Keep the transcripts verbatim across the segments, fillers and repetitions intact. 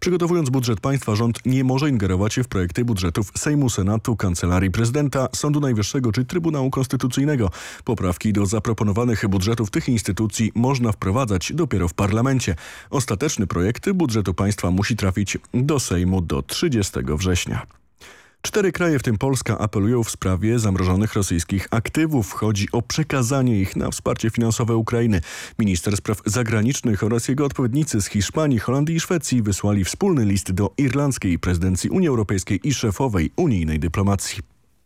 Przygotowując budżet państwa, rząd nie może ingerować w projekty budżetów Sejmu, Senatu, Kancelarii Prezydenta, Sądu Najwyższego czy Trybunału Konstytucyjnego. Poprawki do zaproponowanych budżetów tych instytucji można wprowadzać dopiero w parlamencie. Ostateczny projekt budżetu państwa musi trafić do Sejmu do trzydziestego września. Cztery kraje, w tym Polska, apelują w sprawie zamrożonych rosyjskich aktywów. Chodzi o przekazanie ich na wsparcie finansowe Ukrainy. Minister spraw zagranicznych oraz jego odpowiednicy z Hiszpanii, Holandii i Szwecji wysłali wspólny list do irlandzkiej prezydencji Unii Europejskiej i szefowej unijnej dyplomacji.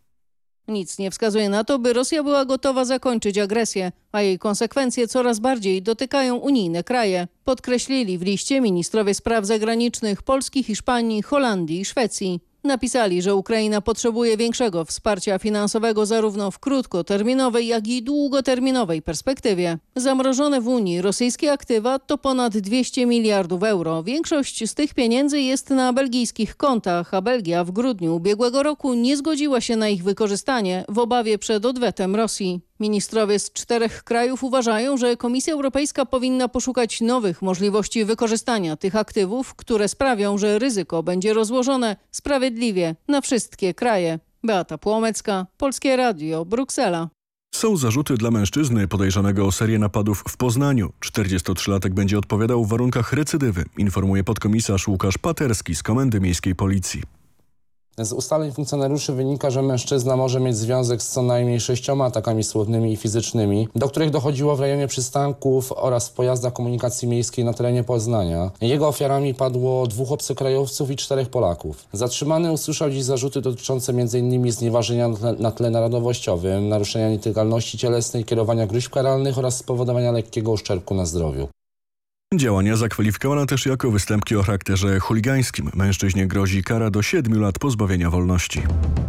Nic nie wskazuje na to, by Rosja była gotowa zakończyć agresję, a jej konsekwencje coraz bardziej dotykają unijne kraje. Podkreślili w liście ministrowie spraw zagranicznych Polski, Hiszpanii, Holandii i Szwecji. Napisali, że Ukraina potrzebuje większego wsparcia finansowego zarówno w krótkoterminowej, jak i długoterminowej perspektywie. Zamrożone w Unii rosyjskie aktywa to ponad dwieście miliardów euro. Większość z tych pieniędzy jest na belgijskich kontach, a Belgia w grudniu ubiegłego roku nie zgodziła się na ich wykorzystanie w obawie przed odwetem Rosji. Ministrowie z czterech krajów uważają, że Komisja Europejska powinna poszukać nowych możliwości wykorzystania tych aktywów, które sprawią, że ryzyko będzie rozłożone sprawiedliwie na wszystkie kraje. Beata Płomecka, Polskie Radio, Bruksela. Są zarzuty dla mężczyzny podejrzanego o serię napadów w Poznaniu. czterdziestotrzylatek będzie odpowiadał w warunkach recydywy, informuje podkomisarz Łukasz Paterski z Komendy Miejskiej Policji. Z ustaleń funkcjonariuszy wynika, że mężczyzna może mieć związek z co najmniej sześcioma atakami słownymi i fizycznymi, do których dochodziło w rejonie przystanków oraz w pojazdach komunikacji miejskiej na terenie Poznania. Jego ofiarami padło dwóch obcokrajowców i czterech Polaków. Zatrzymany usłyszał dziś zarzuty dotyczące m in znieważenia na tle, na tle narodowościowym, naruszenia nietykalności cielesnej, kierowania gróźb karalnych oraz spowodowania lekkiego uszczerbku na zdrowiu. Działania zakwalifikowano też jako występki o charakterze chuligańskim. Mężczyźnie grozi kara do siedmiu lat pozbawienia wolności.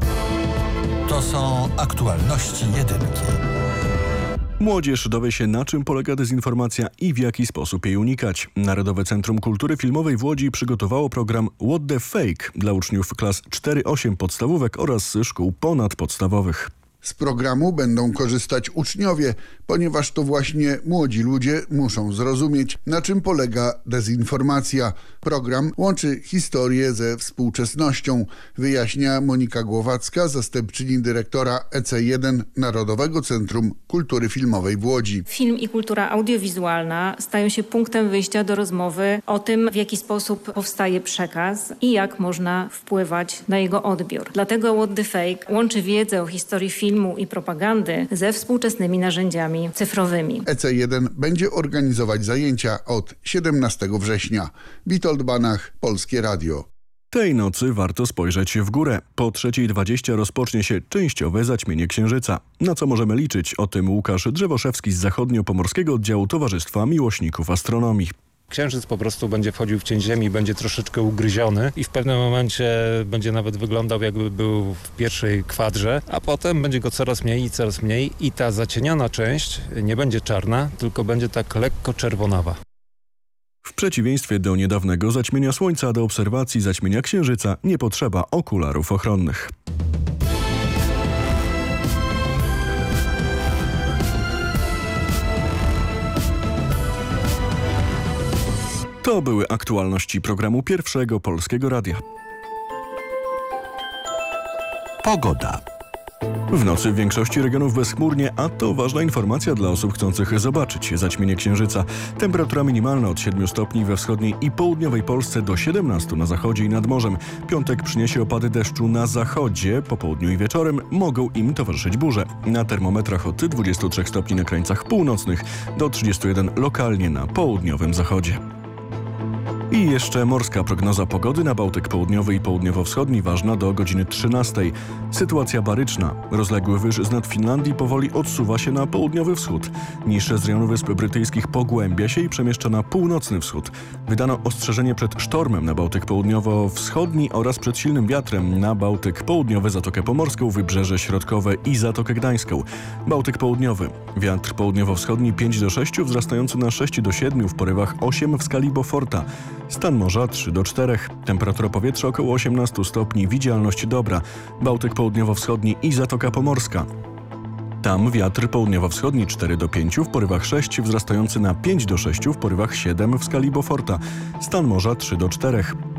To są aktualności jedynki. Młodzież dowie się, na czym polega dezinformacja i w jaki sposób jej unikać. Narodowe Centrum Kultury Filmowej w Łodzi przygotowało program What the Fake dla uczniów klas cztery osiem podstawówek oraz szkół ponadpodstawowych. Z programu będą korzystać uczniowie, ponieważ to właśnie młodzi ludzie muszą zrozumieć, na czym polega dezinformacja. Program łączy historię ze współczesnością, wyjaśnia Monika Głowacka, zastępczyni dyrektora E C jeden Narodowego Centrum Kultury Filmowej w Łodzi. Film i kultura audiowizualna stają się punktem wyjścia do rozmowy o tym, w jaki sposób powstaje przekaz i jak można wpływać na jego odbiór. Dlatego What the Fake łączy wiedzę o historii filmu filmu i propagandy ze współczesnymi narzędziami cyfrowymi. E C jeden będzie organizować zajęcia od siedemnastego września. Witold Banach, Polskie Radio. Tej nocy warto spojrzeć w górę. Po trzeciej dwadzieścia rozpocznie się częściowe zaćmienie księżyca. Na co możemy liczyć? O tym Łukasz Drzewoszewski z zachodnio-pomorskiego oddziału Towarzystwa Miłośników Astronomii. Księżyc po prostu będzie wchodził w cień Ziemi, będzie troszeczkę ugryziony i w pewnym momencie będzie nawet wyglądał, jakby był w pierwszej kwadrze, a potem będzie go coraz mniej i coraz mniej i ta zacieniona część nie będzie czarna, tylko będzie tak lekko czerwonawa. W przeciwieństwie do niedawnego zaćmienia Słońca, do obserwacji zaćmienia Księżyca nie potrzeba okularów ochronnych. To były aktualności programu Pierwszego Polskiego Radia. Pogoda. W nocy w większości regionów bezchmurnie, a to ważna informacja dla osób chcących zobaczyć zaćmienie Księżyca. Temperatura minimalna od siedmiu stopni we wschodniej i południowej Polsce do siedemnastu na zachodzie i nad morzem. Piątek przyniesie opady deszczu na zachodzie, po południu i wieczorem mogą im towarzyszyć burze. Na termometrach od dwudziestu trzech stopni na krańcach północnych do trzydziestu jeden lokalnie na południowym zachodzie. I jeszcze morska prognoza pogody na Bałtyk Południowy i Południowo-Wschodni ważna do godziny trzynastej. Sytuacja baryczna. Rozległy wyż z nad Finlandii powoli odsuwa się na południowy wschód. Niższe z rejonu Wysp Brytyjskich pogłębia się i przemieszcza na północny wschód. Wydano ostrzeżenie przed sztormem na Bałtyk Południowo-Wschodni oraz przed silnym wiatrem na Bałtyk Południowy, Zatokę Pomorską, Wybrzeże Środkowe i Zatokę Gdańską. Bałtyk Południowy. Wiatr południowo-wschodni pięć do sześciu, wzrastający na sześć do siedmiu, w porywach osiem w skali Beauforta. Stan morza trzy do czterech. Temperatura powietrza około osiemnastu stopni. Widzialność dobra. Bałtyk Południowo-Wschodni i Zatoka Pomorska. Tam wiatr południowo-wschodni cztery do pięciu, w porywach sześć, wzrastający na pięć do sześciu, w porywach siedem w skali Beauforta. Stan morza trzy do czterech.